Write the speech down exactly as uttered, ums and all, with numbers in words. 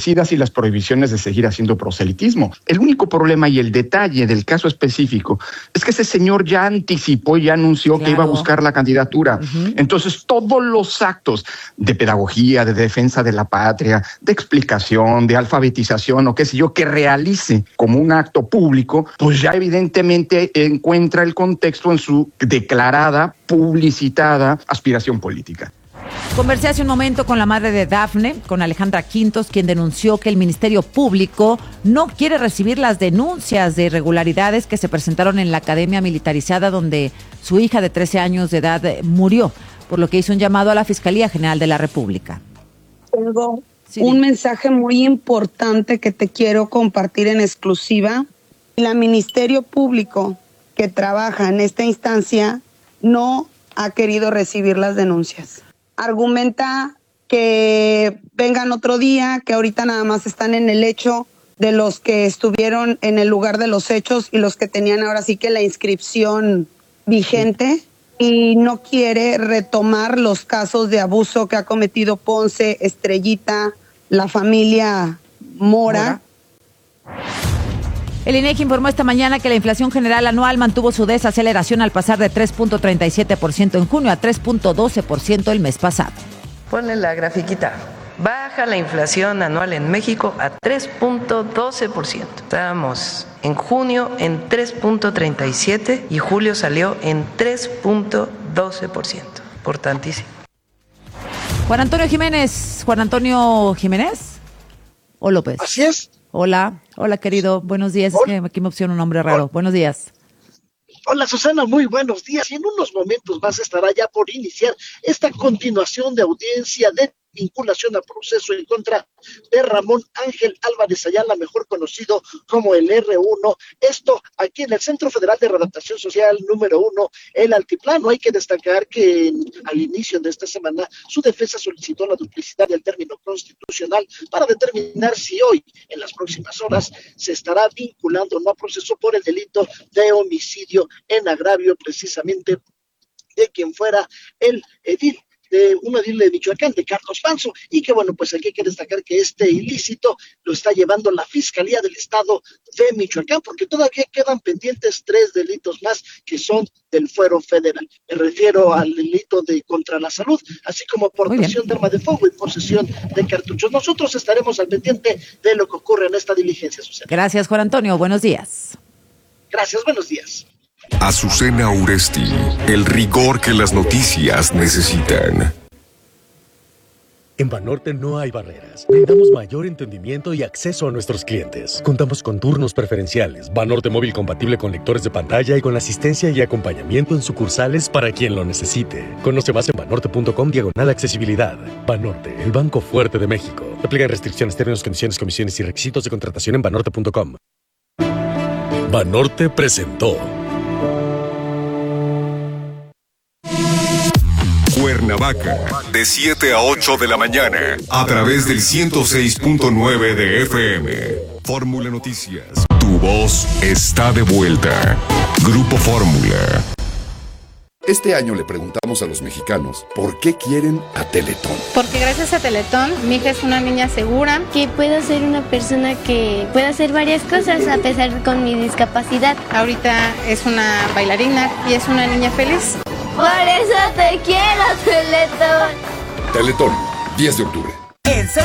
establecidas y las prohibiciones de seguir haciendo proselitismo. El único problema y el detalle del caso específico es que ese señor ya anticipó y ya anunció claro. que iba a buscar la candidatura. Uh-huh. Entonces, todos los actos de pedagogía, de defensa de la patria, de explicación, de alfabetización o qué sé yo, que realice como un acto público, pues ya evidentemente encuentra el contexto en su declarada, publicitada aspiración política. Conversé hace un momento con la madre de Dafne, con Alejandra Quintos, quien denunció que el Ministerio Público no quiere recibir las denuncias de irregularidades que se presentaron en la academia militarizada donde su hija de trece años de edad murió, por lo que hizo un llamado a la Fiscalía General de la República. Tengo sí, un mensaje muy importante que te quiero compartir en exclusiva. El Ministerio Público que trabaja en esta instancia no ha querido recibir las denuncias. Argumenta que vengan otro día, que ahorita nada más están en el hecho de los que estuvieron en el lugar de los hechos y los que tenían ahora sí que la inscripción vigente, y no quiere retomar los casos de abuso que ha cometido Ponce, Estrellita, la familia Mora. Mora. El INEGI informó esta mañana que la inflación general anual mantuvo su desaceleración al pasar de tres punto treinta y siete por ciento en junio a tres punto doce por ciento el mes pasado. Ponle la grafiquita. Baja la inflación anual en México a tres punto doce por ciento. Estábamos en junio en tres punto treinta y siete y julio salió en tres punto doce por ciento. Importantísimo. Juan Antonio Jiménez. Juan Antonio Jiménez o López. Así es. Hola, hola querido, buenos días. Hola. Es que aquí me opciona un nombre raro. Hola. Buenos días. Hola Susana, muy buenos días. Y en unos momentos más estará ya por iniciar esta continuación de audiencia de vinculación a proceso en contra de Ramón Ángel Álvarez Ayala, mejor conocido como el erre uno. Esto aquí en el Centro Federal de Readaptación Social número uno, el Altiplano. Hay que destacar que al inicio de esta semana su defensa solicitó la duplicidad del término constitucional para determinar si hoy, en las próximas horas, se estará vinculando o no a proceso por el delito de homicidio en agravio precisamente de quien fuera el edil de un edil de Michoacán, de Carlos Manzo, y que bueno, pues aquí hay que destacar que este ilícito lo está llevando la Fiscalía del Estado de Michoacán, porque todavía quedan pendientes tres delitos más que son del fuero federal. Me refiero al delito de contra la salud, así como portación de arma de fuego y posesión de cartuchos. Nosotros estaremos al pendiente de lo que ocurre en esta diligencia, Susana. Gracias, Juan Antonio. Buenos días. Gracias, buenos días. Azucena Uresti, el rigor que las noticias necesitan. En Banorte no hay barreras. Brindamos mayor entendimiento y acceso a nuestros clientes. Contamos con turnos preferenciales, Banorte móvil compatible con lectores de pantalla y con asistencia y acompañamiento en sucursales para quien lo necesite. Conoce más en banorte.com diagonal accesibilidad. Banorte, el banco fuerte de México. Aplican restricciones, términos, condiciones, comisiones y requisitos de contratación en banorte punto com. Banorte presentó Cuernavaca, de siete a ocho de la mañana, a través del ciento seis punto nueve de F M. Fórmula Noticias. Tu voz está de vuelta. Grupo Fórmula. Este año le preguntamos a los mexicanos por qué quieren a Teletón. Porque gracias a Teletón, mi hija es una niña segura. Que puedo ser una persona que pueda hacer varias cosas a pesar con mi discapacidad. Ahorita es una bailarina y es una niña feliz. Por eso te quiero, Teletón. Teletón, diez de octubre.